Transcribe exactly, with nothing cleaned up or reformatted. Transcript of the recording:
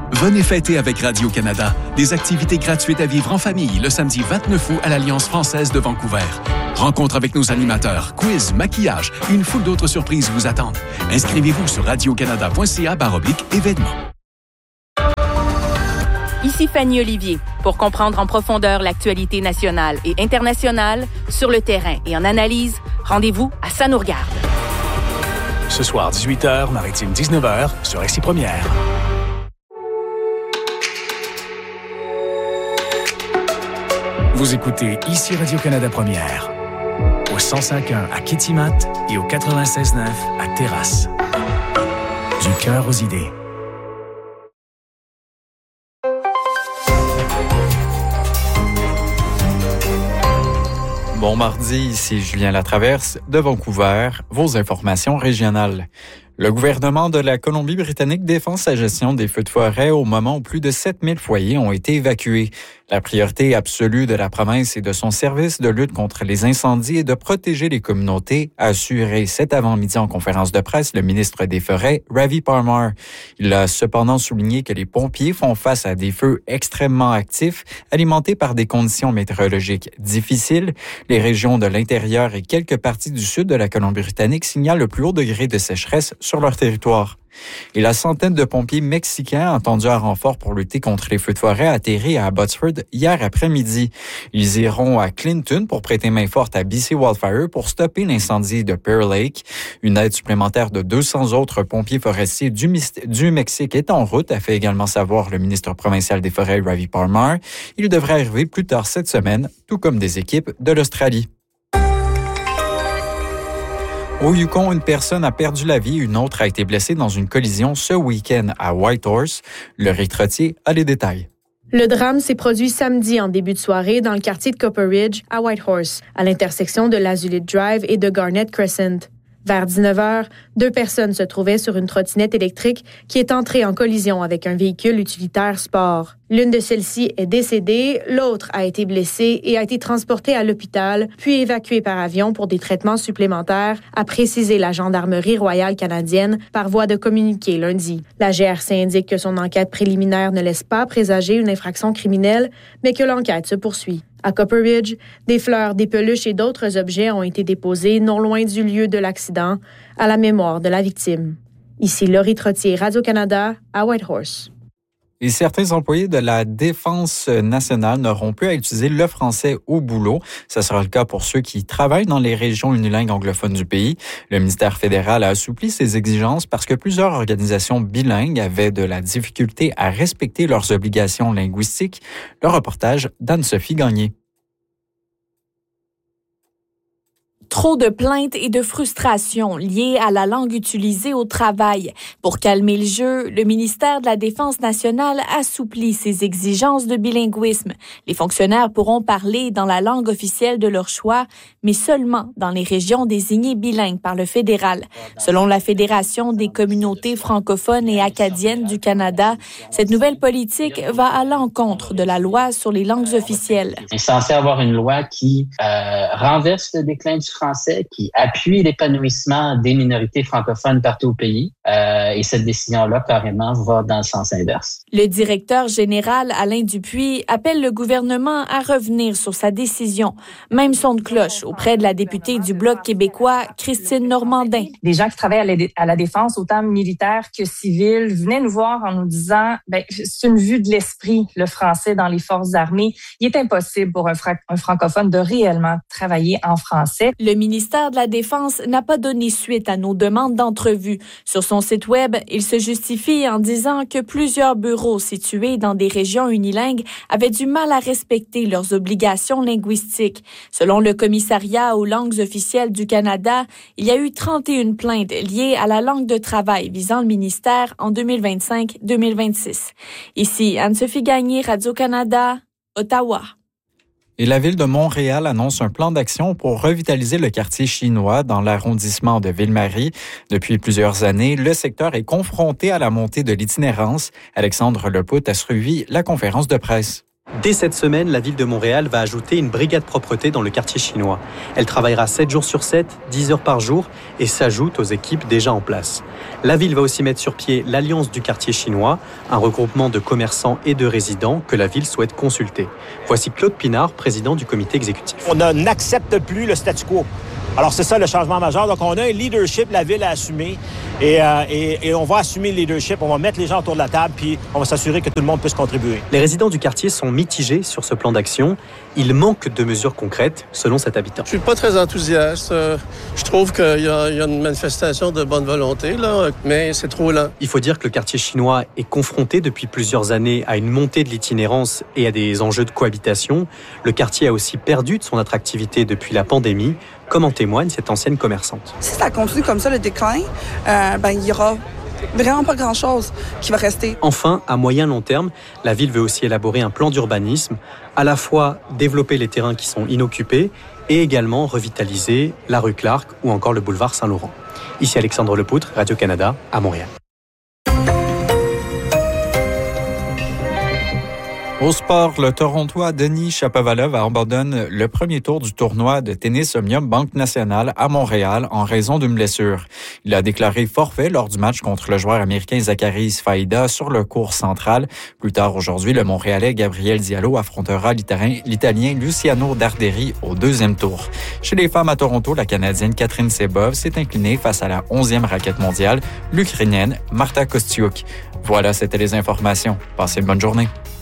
Venez fêter avec Radio-Canada. Des activités gratuites à vivre en famille le samedi vingt-neuf août à l'Alliance française de Vancouver. Rencontre avec nos animateurs, quiz, maquillage et une foule d'autres surprises vous attendent. Inscrivez-vous sur radiocanada.ca baroblique événements. Ici Fanny Olivier. Pour comprendre en profondeur l'actualité nationale et internationale, sur le terrain et en analyse, rendez-vous à Ça nous regarde. Ce soir, dix-huit heures, Maritime dix-neuf heures, sur X I Première. Vous écoutez ici Radio-Canada Première, au cent cinq point un à Kitimat et au quatre-vingt-seize neuf à Terrasse. Du cœur aux idées. Bon mardi, ici Julien Latraverse de Vancouver, vos informations régionales. Le gouvernement de la Colombie-Britannique défend sa gestion des feux de forêt au moment où plus de sept mille foyers ont été évacués. La priorité absolue de la province et de son service de lutte contre les incendies est de protéger les communautés, a assuré cet avant-midi en conférence de presse le ministre des Forêts, Ravi Parmar. Il a cependant souligné que les pompiers font face à des feux extrêmement actifs, alimentés par des conditions météorologiques difficiles. Les régions de l'intérieur et quelques parties du sud de la Colombie-Britannique signalent le plus haut degré de sécheresse sur leur territoire. Et la centaine de pompiers mexicains entendus à renfort pour lutter contre les feux de forêt a atterri à Abbotsford hier après-midi. Ils iront à Clinton pour prêter main forte à B C Wildfire pour stopper l'incendie de Pearl Lake. Une aide supplémentaire de deux cents autres pompiers forestiers du, du Mexique est en route, a fait également savoir le ministre provincial des Forêts, Ravi Parmar. Il devrait arriver plus tard cette semaine, tout comme des équipes de l'Australie. Au Yukon, une personne a perdu la vie, une autre a été blessée dans une collision ce week-end à Whitehorse. Le Trottier a les détails. Le drame s'est produit samedi en début de soirée dans le quartier de Copper Ridge à Whitehorse, à l'intersection de l'Azulite Drive et de Garnet Crescent. Vers dix-neuf heures, deux personnes se trouvaient sur une trottinette électrique qui est entrée en collision avec un véhicule utilitaire sport. L'une de celles-ci est décédée, l'autre a été blessée et a été transportée à l'hôpital, puis évacuée par avion pour des traitements supplémentaires, a précisé la Gendarmerie royale canadienne par voie de communiqué lundi. La G R C indique que son enquête préliminaire ne laisse pas présager une infraction criminelle, mais que l'enquête se poursuit. À Copper Ridge, des fleurs, des peluches et d'autres objets ont été déposés non loin du lieu de l'accident, à la mémoire de la victime. Ici Laurie Trottier, Radio-Canada, à Whitehorse. Et certains employés de la Défense nationale n'auront plus à utiliser le français au boulot. Ce sera le cas pour ceux qui travaillent dans les régions unilingues anglophones du pays. Le ministère fédéral a assoupli ses exigences parce que plusieurs organisations bilingues avaient de la difficulté à respecter leurs obligations linguistiques. Le reportage d'Anne-Sophie Gagné. Trop de plaintes et de frustrations liées à la langue utilisée au travail. Pour calmer le jeu, le ministère de la Défense nationale assouplit ses exigences de bilinguisme. Les fonctionnaires pourront parler dans la langue officielle de leur choix, mais seulement dans les régions désignées bilingues par le fédéral. Selon la Fédération des communautés francophones et acadiennes du Canada, cette nouvelle politique va à l'encontre de la loi sur les langues officielles. On est censé avoir une loi qui euh, renverse le déclin du français, qui appuie l'épanouissement des minorités francophones partout au pays. Euh, et cette décision-là, carrément, va dans le sens inverse. Le directeur général Alain Dupuis appelle le gouvernement à revenir sur sa décision. Même son de cloche auprès de la députée du Bloc québécois, Christine Normandin. Des gens qui travaillent à la défense, autant militaires que civils, venaient nous voir en nous disant ben, c'est une vue de l'esprit, le français dans les forces armées. Il est impossible pour un, fra- un francophone de réellement travailler en français. Le ministère de la Défense n'a pas donné suite à nos demandes d'entrevue. Sur son site web, il se justifie en disant que plusieurs bureaux situés dans des régions unilingues avaient du mal à respecter leurs obligations linguistiques. Selon le commissariat aux langues officielles du Canada, il y a eu trente et une plaintes liées à la langue de travail visant le ministère en deux mille vingt-cinq deux mille vingt-six. Ici, Anne-Sophie Gagné, Radio-Canada, Ottawa. Et la Ville de Montréal annonce un plan d'action pour revitaliser le quartier chinois dans l'arrondissement de Ville-Marie. Depuis plusieurs années, le secteur est confronté à la montée de l'itinérance. Alexandre Lepout a suivi la conférence de presse. Dès cette semaine, la ville de Montréal va ajouter une brigade propreté dans le quartier chinois. Elle travaillera sept jours sur sept, dix heures par jour et s'ajoute aux équipes déjà en place. La ville va aussi mettre sur pied l'Alliance du quartier chinois, un regroupement de commerçants et de résidents que la ville souhaite consulter. Voici Claude Pinard, président du comité exécutif. On n'accepte plus le statu quo. Alors, c'est ça le changement majeur. Donc, on a un leadership, la ville a assumé. Et, euh, et, et on va assumer le leadership. On va mettre les gens autour de la table, puis on va s'assurer que tout le monde puisse contribuer. Les résidents du quartier sont mitigés sur ce plan d'action. Il manque de mesures concrètes, selon cet habitant. Je suis pas très enthousiaste. Je trouve qu'il y a, il y a une manifestation de bonne volonté, là, mais c'est trop lent. Il faut dire que le quartier chinois est confronté depuis plusieurs années à une montée de l'itinérance et à des enjeux de cohabitation. Le quartier a aussi perdu de son attractivité depuis la pandémie, comme en témoigne cette ancienne commerçante. Si ça continue comme ça, le déclin, euh, ben, il y aura vraiment pas grand-chose qui va rester. Enfin, à moyen long terme, la ville veut aussi élaborer un plan d'urbanisme, à la fois développer les terrains qui sont inoccupés et également revitaliser la rue Clark ou encore le boulevard Saint-Laurent. Ici Alexandre Lepoutre, Radio-Canada, à Montréal. Au sport, le Torontois Denis Shapovalov abandonne le premier tour du tournoi de tennis Omnium Banque Nationale à Montréal en raison d'une blessure. Il a déclaré forfait lors du match contre le joueur américain Zacharias Faïda sur le court central. Plus tard aujourd'hui, le Montréalais Gabriel Diallo affrontera l'Italien Luciano Darderi au deuxième tour. Chez les femmes à Toronto, la Canadienne Catherine Sebov s'est inclinée face à la onzième raquette mondiale, l'Ukrainienne Marta Kostyuk. Voilà, c'était les informations. Passez une bonne journée.